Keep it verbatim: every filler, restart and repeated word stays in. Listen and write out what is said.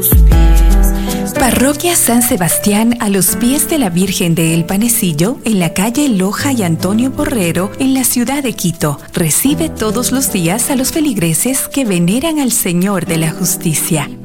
Parroquia San Sebastián a los pies de la Virgen de El Panecillo, en la calle Loja y Antonio Borrero, en la ciudad de Quito. Recibe todos los días a los feligreses que veneran al Señor de la Justicia.